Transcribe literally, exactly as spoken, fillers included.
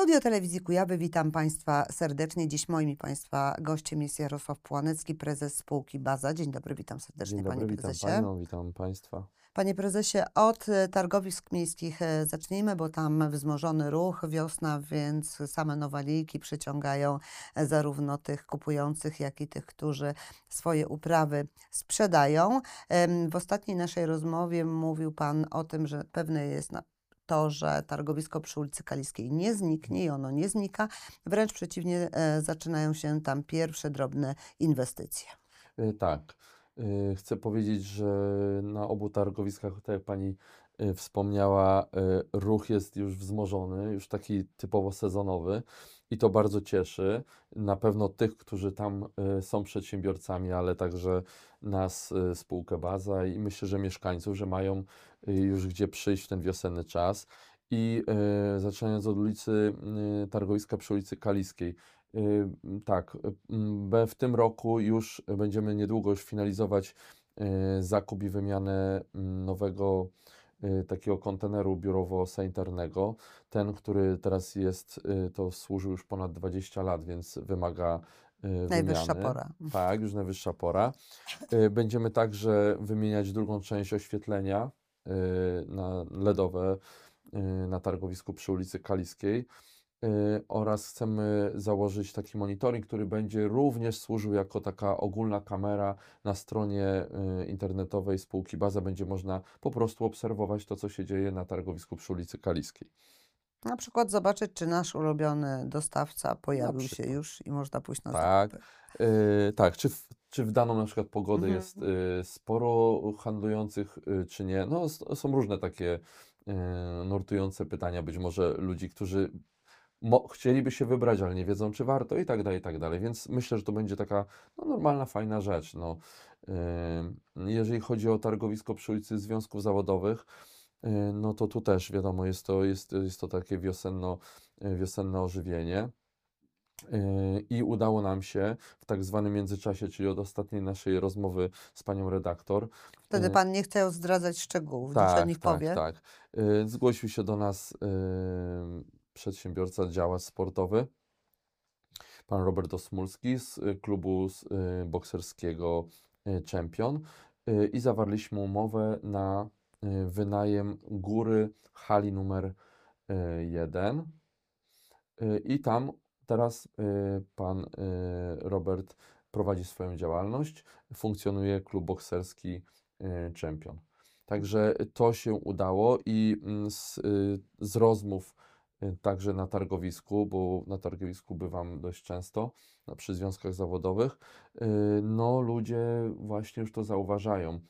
Studio Telewizji Kujawy, witam Państwa serdecznie. Dziś moim i Państwa gościem jest Jarosław Płonecki, prezes spółki Baza. Dzień dobry, witam Dzień serdecznie, panie dobry, witam prezesie. panią, witam państwa. Panie prezesie, od e, targowisk miejskich e, zacznijmy, bo tam wzmożony ruch, wiosna, więc same nowaliki przyciągają e, zarówno tych kupujących, jak i tych, którzy swoje uprawy sprzedają. Em, W ostatniej naszej rozmowie mówił Pan o tym, że pewne jest na to, że targowisko przy ulicy Kaliskiej nie zniknie i ono nie znika. Wręcz przeciwnie, e, zaczynają się tam pierwsze drobne inwestycje. Y, Tak, y, chcę powiedzieć, że na obu targowiskach, tak jak pani y, wspomniała, y, ruch jest już wzmożony, już taki typowo sezonowy i to bardzo cieszy. Na pewno tych, którzy tam y, są przedsiębiorcami, ale także nas, y, spółkę Baza i myślę, że mieszkańców, że mają y, już gdzie przyjść w ten wiosenny czas. I y, zaczynając od ulicy y, targowiska przy ulicy Kaliskiej. Y, Tak, y, m, be- w tym roku już będziemy niedługo już finalizować y, zakup i wymianę mm, nowego y, takiego konteneru biurowo-sanitarnego. Ten, który teraz jest, y, to służył już ponad dwadzieścia lat, więc wymaga y, Najwyższa wymiany. pora. Tak, już najwyższa pora. Y, Będziemy także wymieniać drugą część oświetlenia y, na L E D owe y, na targowisku przy ulicy Kaliskiej. Y, oraz chcemy założyć taki monitoring, który będzie również służył jako taka ogólna kamera na stronie y, internetowej spółki Baza. Będzie można po prostu obserwować to, co się dzieje na targowisku przy ulicy Kaliskiej. Na przykład zobaczyć, czy nasz ulubiony dostawca Na pojawił się przykład. już i można pójść na Tak, zakupy. y, tak. Czy w, czy w daną na przykład pogodę Mhm. jest y, sporo handlujących, y, czy nie? No, s- są różne takie y, nurtujące pytania, być może ludzi, którzy mo- chcieliby się wybrać, ale nie wiedzą, czy warto i tak dalej, i tak dalej. Więc myślę, że to będzie taka no, normalna, fajna rzecz. No. Ym, Jeżeli chodzi o targowisko przy ulicy Związków Zawodowych, y, no to tu też wiadomo, jest to, jest, jest to takie wiosenno, y, wiosenne ożywienie. Y, I udało nam się w tak zwanym międzyczasie, czyli od ostatniej naszej rozmowy z panią redaktor, Wtedy y, pan nie chciał zdradzać szczegółów. Dziś o tak, nich tak, powie. tak. Y, Zgłosił się do nas y, przedsiębiorca, działacz sportowy, pan Robert Osmulski z y, klubu z, y, bokserskiego y, Champion y, i zawarliśmy umowę na y, wynajem góry hali numer y, jeden. Y, I tam teraz y, pan y, Robert prowadzi swoją działalność, funkcjonuje klub bokserski y, Champion. Także to się udało i mm, z, y, z rozmów y, także na targowisku, bo na targowisku bywam dość często, na, przy związkach zawodowych, y, no ludzie właśnie już to zauważają.